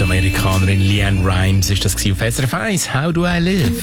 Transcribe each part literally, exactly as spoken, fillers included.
Amerikanerin Leanne Rimes ist das auf S R F eins. How do I live?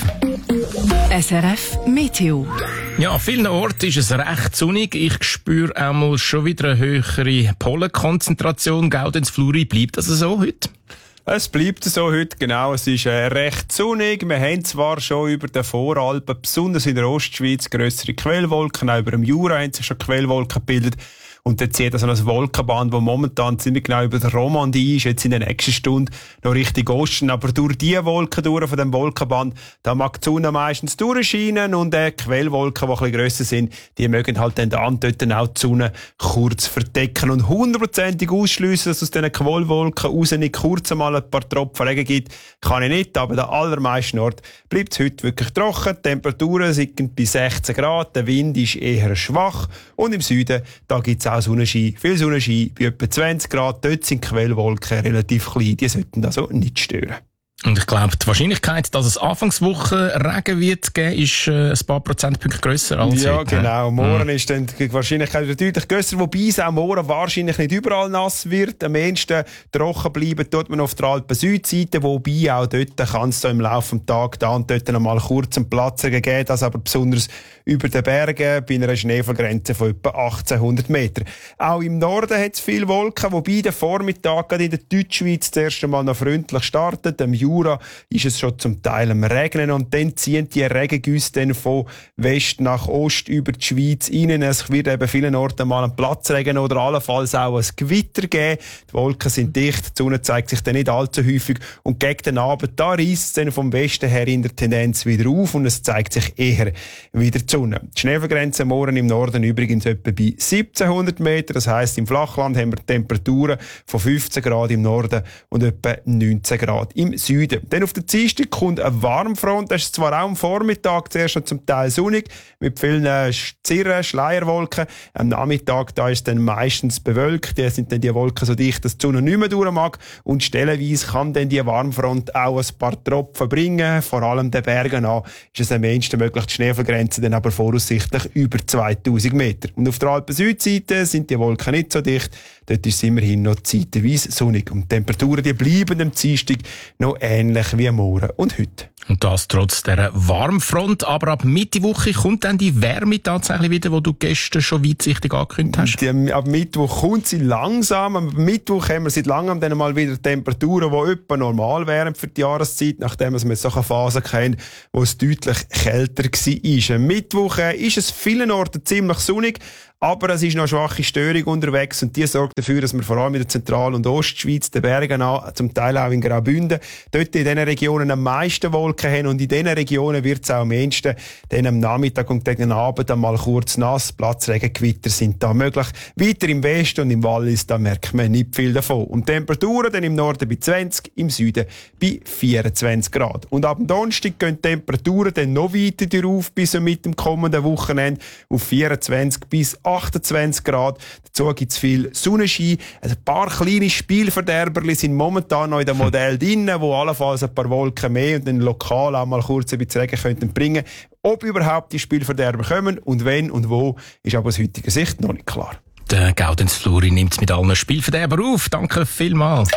S R F Meteo. Ja, an vielen Orten ist es recht sonnig. Ich spüre auch mal schon wieder eine höhere Pollenkonzentration. Gaudenz Fluri, bleibt das so heute? Es bleibt so heute, genau. Es ist äh, recht sonnig. Wir haben zwar schon über den Voralpen, besonders in der Ostschweiz, grössere Quellwolken. Auch über dem Jura haben sich schon Quellwolken gebildet. Und dann zieht also ein Wolkenband, das momentan ziemlich genau über der Romandie ist, jetzt in der nächsten Stunde noch Richtung Osten. Aber durch die Wolken durch von dem Wolkenband, da mag die Sonne meistens durchscheinen und äh, Quellwolken, die ein bisschen grösser sind, die mögen halt dann da dort auch die Sonne kurz verdecken. Und hundertprozentig ausschliessen, dass aus diesen Quellwolken raus nicht kurz einmal ein paar Tropfen Regen gibt, kann ich nicht. Aber der allermeisten Ort bleibt es heute wirklich trocken. Die Temperaturen sind bei sechzehn Grad, der Wind ist eher schwach und im Süden, da gibt es auch Sonnenschein, viel Sonnenschein, bei etwa zwanzig Grad. Dort sind die Quellwolken relativ klein, die sollten also nicht stören. Und ich glaube, die Wahrscheinlichkeit, dass es Anfangswoche Regen wird geben, ist äh, ein paar Prozentpunkte grösser als Ja, heute. genau. Morgen mhm. ist dann die Wahrscheinlichkeit wieder deutlich grösser, wobei es auch morgen wahrscheinlich nicht überall nass wird. Am ehesten trocken bleiben tut man auf der Alpen-Südseite, wobei auch dort kann es so im Laufe des Tages da und dort noch mal kurz einen Platz geben, das aber besonders über den Bergen bei einer Schneefallgrenze von etwa achtzehnhundert Meter. Auch im Norden hat es viele Wolken, wobei der Vormittag gerade in der Deutschschweiz das erste Mal noch freundlich startet. Am Jura ist es schon zum Teil am Regnen und dann ziehen die Regengüsse dann von West nach Ost über die Schweiz rein. Es wird eben vielen Orten mal einen Platzregen oder allenfalls auch ein Gewitter geben. Die Wolken sind dicht, die Sonne zeigt sich dann nicht allzu häufig und gegen den Abend, da reisst es dann vom Westen her in der Tendenz wieder auf und es zeigt sich eher wieder die Sonne. Die Schneefallgrenze morgen im Norden übrigens etwa bei siebzehnhundert Meter. Das heisst, im Flachland haben wir Temperaturen von fünfzehn Grad im Norden und etwa neunzehn Grad im Süden. Dann auf der Dienstag kommt eine Warmfront. Das ist zwar auch am Vormittag zuerst noch zum Teil sonnig, mit vielen äh, Zirren, Schleierwolken. Am Nachmittag da ist es dann meistens bewölkt. Da sind dann die Wolken so dicht, dass die Sonne nicht mehr durch mag. Und stellenweise kann dann die Warmfront auch ein paar Tropfen bringen. Vor allem den Bergen an ist es am ehesten möglich, die Schneefallgrenze dann aber voraussichtlich über zweitausend Meter. Und auf der Alpen-Südseite sind die Wolken nicht so dicht. Dort ist es immerhin noch zeitweise sonnig. Und die Temperaturen die bleiben am Dienstag noch ähnlich wie morgen und heute. Und das trotz dieser Warmfront. Aber ab Mittwoch kommt dann die Wärme tatsächlich wieder, die du gestern schon weitsichtig angekündigt hast? Die, ab Mittwoch kommt sie langsam. Am Mittwoch haben wir seit langem dann mal wieder Temperaturen, die etwa normal wären für die Jahreszeit, nachdem wir so eine Phase kennen, wo es deutlich kälter war. Am Mittwoch äh, ist es vielen Orten ziemlich sonnig, aber es ist noch eine schwache Störung unterwegs und die sorgt dafür, dass wir vor allem in der Zentral- und Ostschweiz, den Bergen an, zum Teil auch in Graubünden, dort in diesen Regionen am meisten Wolken haben und in diesen Regionen wird es auch am ehesten dann am Nachmittag und gegen den Abend einmal kurz nass, Platzregengewitter sind da möglich. Weiter im Westen und im Wallis, da merkt man nicht viel davon. Und Temperaturen dann im Norden bei zwanzig, im Süden bei vierundzwanzig Grad. Und ab dem Donnerstag gehen die Temperaturen dann noch weiter rauf bis mit dem kommenden Wochenende auf vierundzwanzig bis achtundzwanzig Grad. Dazu gibt es viel Sonnenschein. Also ein paar kleine Spielverderberli sind momentan noch in dem Modell drin, wo allenfalls ein paar Wolken mehr und dann lokal auch mal kurz ein bisschen Regen könnten bringen. Ob überhaupt die Spielverderber kommen und wenn und wo, ist aber aus heutiger Sicht noch nicht klar. Der Gaudenz Fluri nimmt es mit allen Spielverderber auf. Danke vielmals.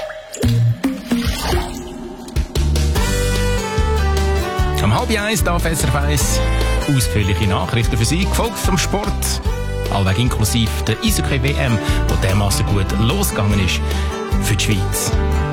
Am halb eins darf S R F eins ausführliche Nachrichten für Sie, gefolgt vom Sport. Allweg inklusive der Eishockey-W M, wo dermassen gut losgegangen ist für die Schweiz.